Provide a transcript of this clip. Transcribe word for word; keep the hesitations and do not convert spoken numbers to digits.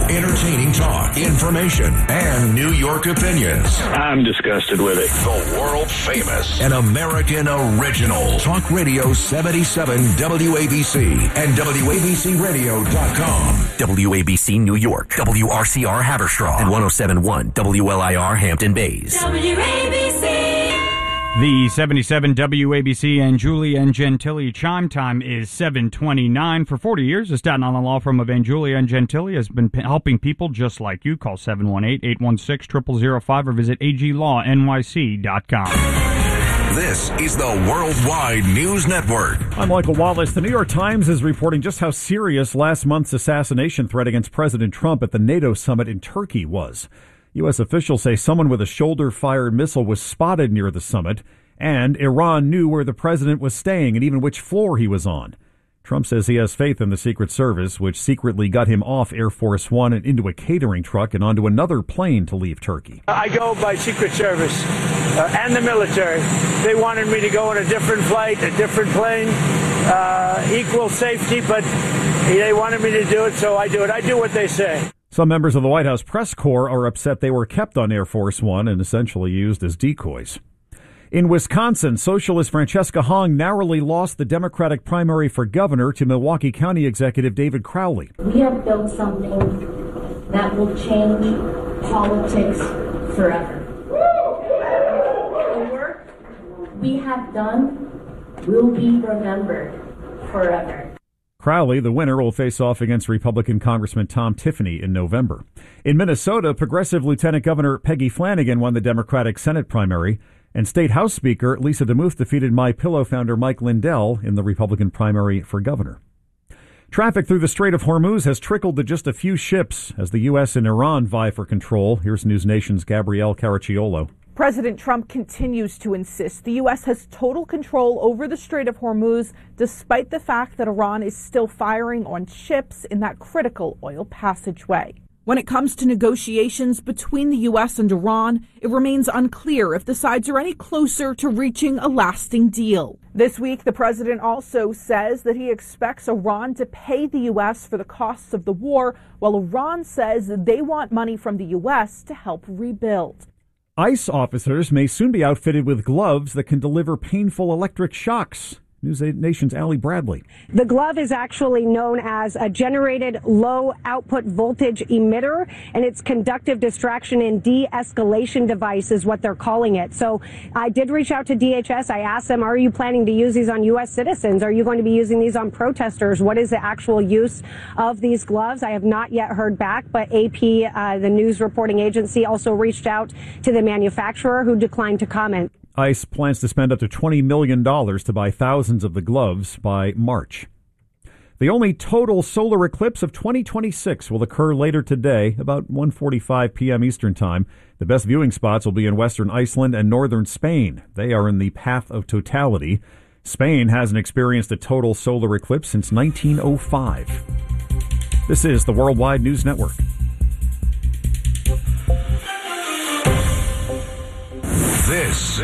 Entertaining talk, information, and New York opinions. I'm disgusted with it. The world famous and American original Talk Radio seventy-seven W A B C and W A B C radio dot com. W A B C New York, W R C R Haverstraw, and one oh seven point one W L I R Hampton Bays. W A B C. The seventy-seven W A B C and Julie and Gentili chime time is seven twenty-nine. For forty years, the Staten Island law firm of Angiulia and Gentili has been p- helping people just like you. Call seven one eight, eight one six, zero zero zero five or visit A G law N Y C dot com. This is the Worldwide News Network. I'm Michael Wallace. The New York Times is reporting just how serious last month's assassination threat against President Trump at the NATO summit in Turkey was. U S officials say someone with a shoulder-fired missile was spotted near the summit, and Iran knew where the president was staying and even which floor he was on. Trump says he has faith in the Secret Service, which secretly got him off Air Force One and into a catering truck and onto another plane to leave Turkey. I go by Secret Service uh, and the military. They wanted me to go on a different flight, a different plane, uh, equal safety, but they wanted me to do it, so I do it. I do what they say. Some members of the White House press corps are upset they were kept on Air Force One and essentially used as decoys. In Wisconsin, socialist Francesca Hong narrowly lost the Democratic primary for governor to Milwaukee County Executive David Crowley. We have built something that will change politics forever. The work we have done will be remembered forever. Crowley, the winner, will face off against Republican Congressman Tom Tiffany in November. In Minnesota, progressive Lieutenant Governor Peggy Flanagan won the Democratic Senate primary, and State House Speaker Lisa DeMuth defeated MyPillow founder Mike Lindell in the Republican primary for governor. Traffic through the Strait of Hormuz has trickled to just a few ships as the U S and Iran vie for control. Here's News Nation's Gabrielle Caracciolo. President Trump continues to insist the U S has total control over the Strait of Hormuz, despite the fact that Iran is still firing on ships in that critical oil passageway. When it comes to negotiations between the U S and Iran, it remains unclear if the sides are any closer to reaching a lasting deal. This week, the president also says that he expects Iran to pay the U S for the costs of the war, while Iran says they want money from the U S to help rebuild. ICE officers may soon be outfitted with gloves that can deliver painful electric shocks. News Nation's Allie Bradley. The glove is actually known as a generated low output voltage emitter, and it's conductive distraction and de-escalation device is what they're calling it. So I did reach out to D H S. I asked them, are you planning to use these on U S citizens? Are you going to be using these on protesters? What is the actual use of these gloves? I have not yet heard back, but A P, uh, the news reporting agency, also reached out to the manufacturer, who declined to comment. ICE plans to spend up to twenty million dollars to buy thousands of the gloves by March. The only total solar eclipse of twenty twenty-six will occur later today, about one forty-five p.m. Eastern Time. The best viewing spots will be in western Iceland and northern Spain. They are in the path of totality. Spain hasn't experienced a total solar eclipse since nineteen oh five. This is the Worldwide News Network. This